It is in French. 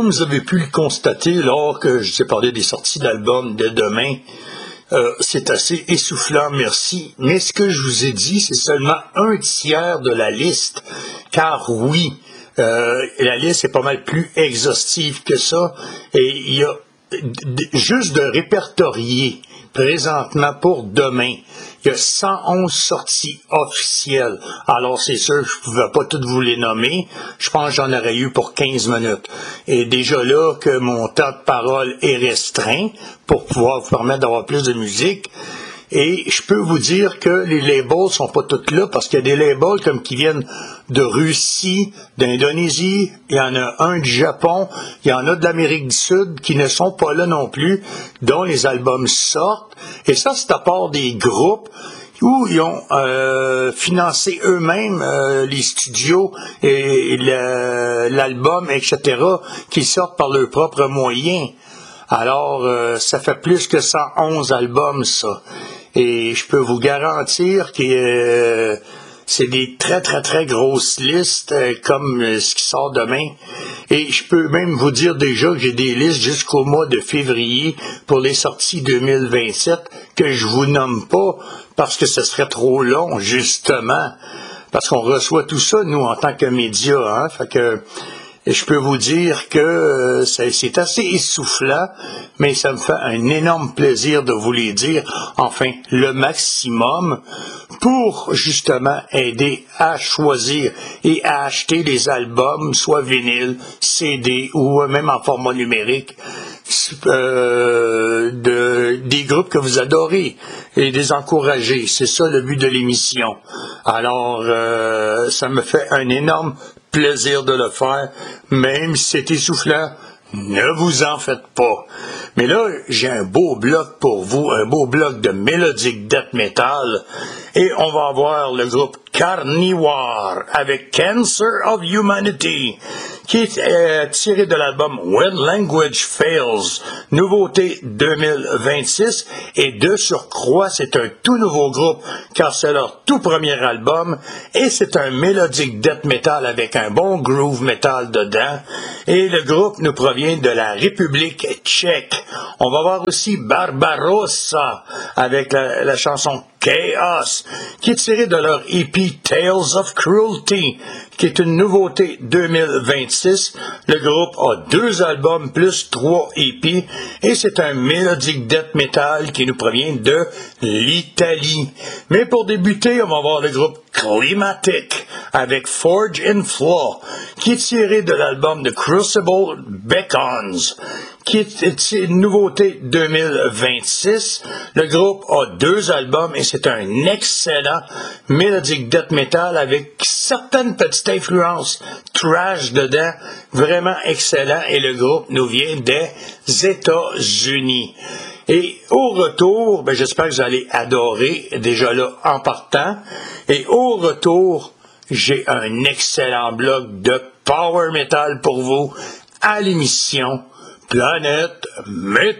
comme vous avez pu le constater lors que je vous ai parlé des sorties d'albums de demain, c'est assez essoufflant, merci. Mais ce que je vous ai dit, c'est seulement un tiers de la liste. Car oui, la liste est pas mal plus exhaustive que ça. Et il y a juste de répertorier présentement pour demain. Il y a 111 sorties officielles. Alors, c'est sûr que je ne pouvais pas toutes vous les nommer. Je pense que j'en aurais eu pour 15 minutes. Et déjà là que mon temps de parole est restreint pour pouvoir vous permettre d'avoir plus de musique. Et je peux vous dire que les labels sont pas tous là parce qu'il y a des labels comme qui viennent de Russie, d'Indonésie, il y en a un du Japon, il y en a de l'Amérique du Sud qui ne sont pas là non plus, dont les albums sortent. Et ça, c'est à part des groupes où ils ont financé eux-mêmes les studios et l'album, etc., qui sortent par leurs propres moyens. Alors, ça fait plus que 111 albums, ça. Et je peux vous garantir que c'est des très, très, très grosses listes, comme ce qui sort demain. Et je peux même vous dire déjà que j'ai des listes jusqu'au mois de février pour les sorties 2027 que je vous nomme pas parce que ce serait trop long, justement. Parce qu'on reçoit tout ça, nous, en tant que médias, hein. Fait que je peux vous dire que c'est assez essoufflant, mais ça me fait un énorme plaisir de vous les dire, enfin, le maximum, pour justement aider à choisir et à acheter des albums, soit vinyle, CD ou même en format numérique, des groupes que vous adorez et les encourager. C'est ça le but de l'émission. Alors, ça me fait un énorme plaisir de le faire, même si c'est essoufflant, ne vous en faites pas. Mais là, j'ai un beau bloc pour vous, un beau bloc de melodic death metal, et on va avoir le groupe Carnivore avec Cancer of Humanity, qui est tiré de l'album When Language Fails, nouveauté 2026, et de surcroît, c'est un tout nouveau groupe, car c'est leur tout premier album, et c'est un melodic death metal avec un bon groove metal dedans, et le groupe nous provient de la République tchèque. On va voir aussi Barbarossa avec la chanson Chaos, qui est tirée de leur EP Tales of Cruelty, qui est une nouveauté 2026. Le groupe a 2 albums plus 3 EP, et c'est un melodic death metal qui nous provient de l'Italie. Mais pour débuter, on va voir le groupe Climatic avec Forge in Flaw, qui est tiré de l'album de Crucible Beacons, qui est une nouveauté 2026. Le groupe a 2 albums et c'est un excellent melodic death metal avec certaines petites influences thrash dedans, vraiment excellent, et le groupe nous vient des États-Unis. Et au retour, j'espère que vous allez adorer, déjà là en partant, et au retour, j'ai un excellent bloc de power metal pour vous à l'émission Planète Metal.